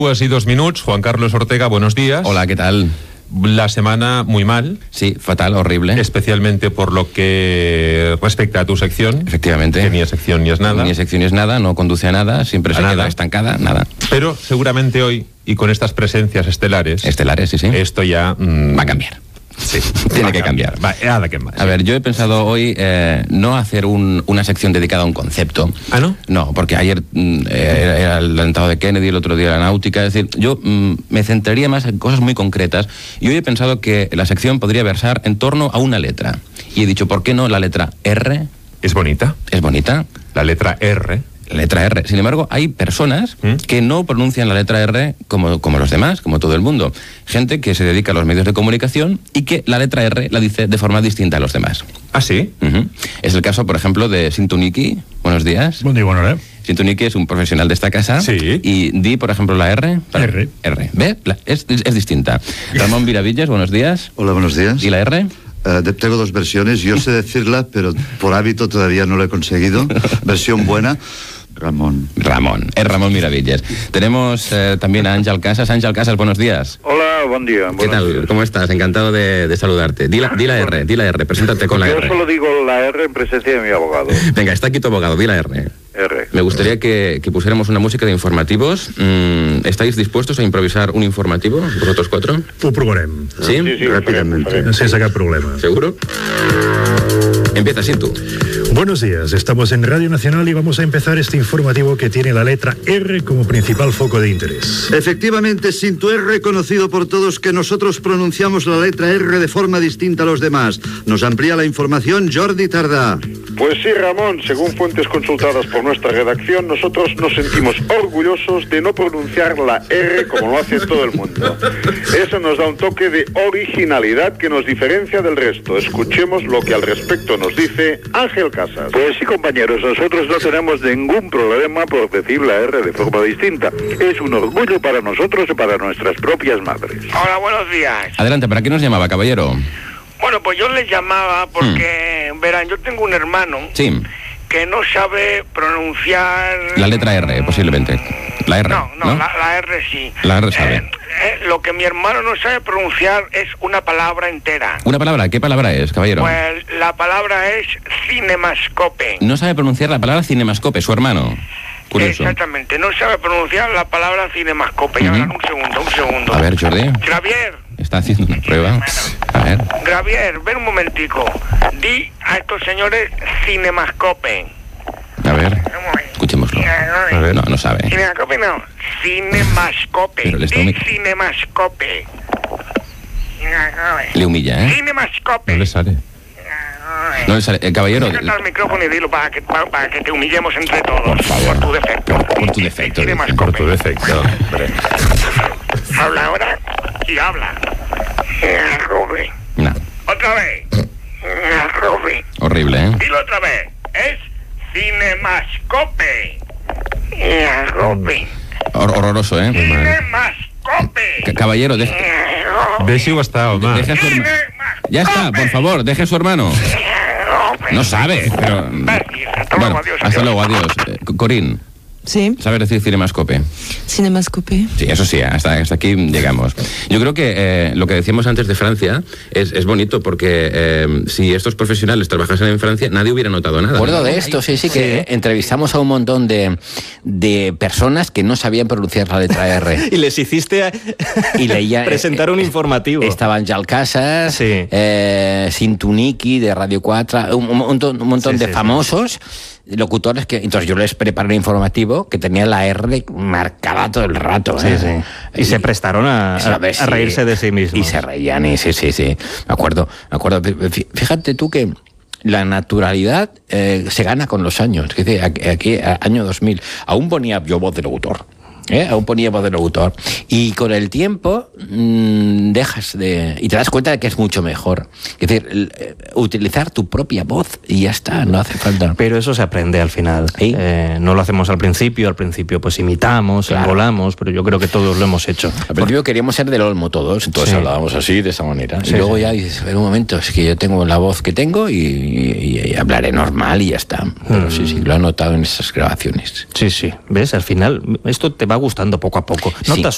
Pues y 2 minutos, Juan Carlos Ortega, buenos días. Hola, ¿qué tal? La semana muy mal. Sí, fatal, horrible. Especialmente por lo que respecta a tu sección. Efectivamente. Que ni es sección ni es nada. Ni es sección ni es nada, no conduce a nada, siempre se queda estancada, nada. Pero seguramente hoy, y con estas presencias estelares... Estelares, sí, sí. Esto ya... va a cambiar. Sí, tiene que cambiar. A ver, yo he pensado hoy no hacer una sección dedicada a un concepto. ¿Ah, no? No, porque ayer era el atentado de Kennedy, el otro día la náutica. Es decir, yo me centraría más en cosas muy concretas. Y hoy he pensado que la sección podría versar en torno a una letra. Y he dicho, ¿por qué no la letra R? Es bonita. Es bonita. La letra R. La letra R. Sin embargo, hay personas que no pronuncian la letra R como los demás, como todo el mundo. Gente que se dedica a los medios de comunicación y que la letra R la dice de forma distinta a los demás. ¿Ah, sí? Es el caso, por ejemplo, de Sintuniki. Buenos días. Buen día, buenos días. Sintuniki es un profesional de esta casa. Sí. Y di, por ejemplo, la R. R. ¿Ve? Es distinta. Ramón Viravillas, buenos días. Hola, buenos días. ¿Y la R? Tengo 2 versiones. Yo sé decirla, pero por hábito todavía no lo he conseguido. Versión buena. Ramón. Es Ramón Miravillas. Tenemos también a Ángel Casas. Ángel Casas, buenos días. Hola, buen día. ¿Qué tal? Días. ¿Cómo estás? Encantado de saludarte. Di la R, preséntate con la R. Yo solo digo la R en presencia de mi abogado. Venga, está aquí tu abogado, di la R. R. Me gustaría que pusiéramos una música de informativos. ¿Estáis dispuestos a improvisar un informativo, vosotros 4? Ho provarem. ¿Sí? Sí, Rápidamente. Sense cap problema. ¿Seguro? Empieza, Sintu. Buenos días, estamos en Radio Nacional y vamos a empezar este informativo que tiene la letra R como principal foco de interés. Efectivamente, Sintu, es reconocido por todos que nosotros pronunciamos la letra R de forma distinta a los demás. Nos amplía la información Jordi Tardá. Pues sí, Ramón, según fuentes consultadas por nuestra redacción, nosotros nos sentimos orgullosos de no pronunciar la R como lo hace todo el mundo. Eso nos da un toque de originalidad que nos diferencia del resto. Escuchemos lo que al respecto nos dice Ángel Casas. Pues sí, compañeros, nosotros no tenemos ningún problema por decir la R de forma distinta. Es un orgullo para nosotros y para nuestras propias madres. Hola, buenos días. Adelante, ¿para qué nos llamaba, caballero? Bueno, pues yo les llamaba porque, verán, yo tengo un hermano Sí, que no sabe pronunciar... la letra R, posiblemente. La R, No, la R sí. La R sabe. Lo que mi hermano no sabe pronunciar es una palabra entera. ¿Una palabra? ¿Qué palabra es, caballero? Pues la palabra es cinemascope. No sabe pronunciar la palabra cinemascope, su hermano. Curioso. Exactamente, no sabe pronunciar la palabra cinemascope. Ya verán, un segundo. A ver, Jordi. Javier. Está haciendo una prueba. A ver. Javier, ven un momentico. Di a estos señores cinemascope. A ver. Escuchémoslo. A ver, no sabe. Cinemascope no. Cinemascope. Pero le está Di cinemascope. Le humilla, ¿eh? Cinemascope. No le sale. No le sale. Caballero. Acércate al micrófono y dilo para que te humillemos entre todos. Por favor. Por tu defecto. Por tu defecto. Cinemascope. Por tu defecto, hombre. Habla ahora y habla. Cinemascope. No. Otra vez. Cinemascope. Horrible, ¿eh? Dilo otra vez. Es cinemascope. Cinemascope. Horroroso, ¿eh? Cinemascope. Caballero, ¿Ves si está, home? deje a su hermano. Ya está, por favor, deje a su hermano. No sabe, pero... Bueno, hasta luego, adiós. Corín, Sí, ¿sabes decir cinemascope? cinemascope. Sí, eso sí, hasta aquí llegamos. Yo creo que lo que decíamos antes de Francia es bonito porque si estos profesionales trabajasen en Francia, nadie hubiera notado nada. Recuerdo de esto, sí, que entrevistamos a un montón de personas que no sabían pronunciar la letra R. Y les hiciste Y leía, presentar un informativo. Estaban Ángel Casas, Sí. Sintuniki de Radio 4, un montón de famosos locutores que... Entonces yo les preparé un informativo que tenía la R marcada todo el rato. ¿eh? Y se prestaron a reírse de sí mismos. Y se reían, y sí. Me acuerdo. Fíjate tú que la naturalidad se gana con los años. Es decir, aquí, año 2000, aún ponía yo voz de locutor. Aún ponía voz de locutor. Y con el tiempo dejas de... Y te das cuenta de que es mucho mejor. Es decir, utilizar tu propia voz y ya está, no hace falta. Pero eso se aprende al final. ¿Sí? No lo hacemos al principio pues imitamos, engolamos, pero yo creo que todos lo hemos hecho. Al principio queríamos ser del Olmo todos, entonces hablábamos así, de esa manera. Sí, y luego ya dices, en un momento, es que yo tengo la voz que tengo y hablaré normal y ya está. Pero sí, lo he notado en esas grabaciones. Sí. ¿Ves? Al final, esto te va gustando poco a poco. Notas